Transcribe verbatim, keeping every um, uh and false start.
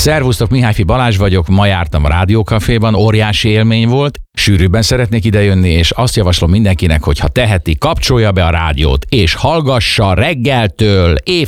Szervusztok, Mihályfi Balázs vagyok, ma jártam a Rádiókaféban, óriási élmény volt, sűrűbben szeretnék idejönni, és azt javaslom mindenkinek, hogy ha teheti, kapcsolja be a rádiót, és hallgassa reggeltől éjfélig